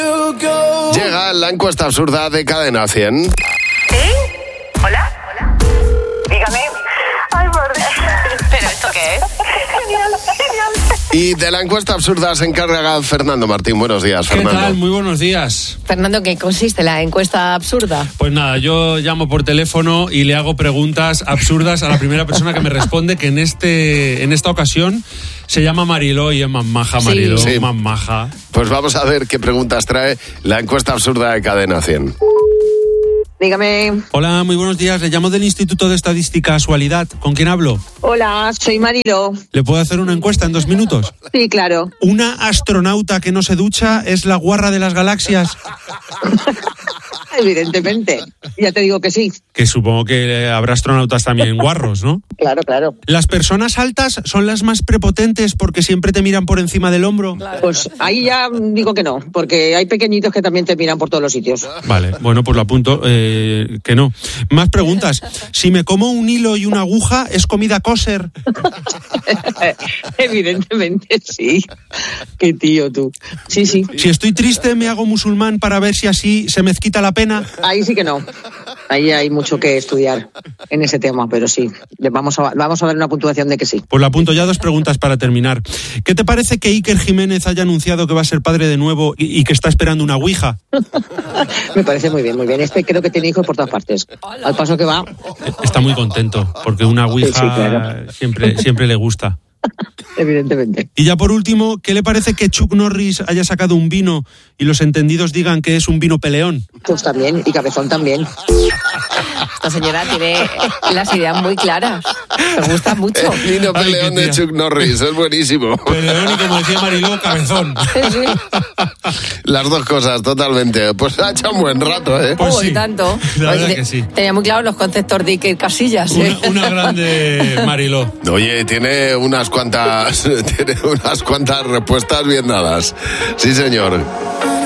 Llega la encuesta absurda de Cadena 100. ¿Sí? ¿Hola? Dígame. Ay, por Dios. ¿Pero esto qué es? Genial. Y de la encuesta absurda se encarga Fernando Martín. Buenos días, Fernando. ¿Qué tal? Muy buenos días. Fernando, ¿qué consiste la encuesta absurda? Pues nada, yo llamo por teléfono y le hago preguntas absurdas a la primera persona que me responde, que en esta ocasión se llama Mariló y es más maja, Mariló, Sí. más maja. Pues vamos a ver qué preguntas trae la encuesta absurda de Cadena 100. Dígame. Hola, muy buenos días. Le llamo del Instituto de Estadística Casualidad. ¿Con quién hablo? Hola, soy Mariló. ¿Le puedo hacer una encuesta en 2 minutos? Sí, claro. ¿Una astronauta que no se ducha es la guarra de las galaxias? Evidentemente. Ya te digo que sí. Que supongo que habrá astronautas también guarros, ¿no? Claro. ¿Las personas altas son las más prepotentes porque siempre te miran por encima del hombro? Pues ahí ya digo que no, porque hay pequeñitos que también te miran por todos los sitios. Vale, bueno, pues lo apunto, que no. Más preguntas. Si me como un hilo y una aguja, ¿es comida kosher? Evidentemente sí. Qué tío tú. Sí. Si estoy triste, ¿me hago musulmán para ver si así se me quita la pena? Ahí sí que no. Ahí hay mucho que estudiar en ese tema, pero sí. Vamos a dar una puntuación de que sí. Pues lo apunto, ya 2 preguntas para terminar. ¿Qué te parece que Iker Jiménez haya anunciado que va a ser padre de nuevo y que está esperando una ouija? Me parece muy bien. Creo que tiene hijos por todas partes. Al paso que va. Está muy contento, porque una ouija Sí, claro. siempre le gusta. Evidentemente. Y ya por último, ¿qué le parece que Chuck Norris haya sacado un vino y los entendidos digan que es un vino peleón? Pues también, y Cabezón también. Esta señora tiene las ideas muy claras. Me gusta mucho. El vino Ay, peleón qué de tía. Chuck Norris, es buenísimo. Peleón y, como decía Mariló, cabezón. Las 2 cosas, totalmente. Pues ha hecho un buen rato, ¿eh? Pues sí, Y tanto. la verdad Oye, que sí. Tenía muy claro los conceptos de Iker Casillas. Una grande Mariló. Oye, tiene unas cuantas respuestas bien dadas. Sí, señor.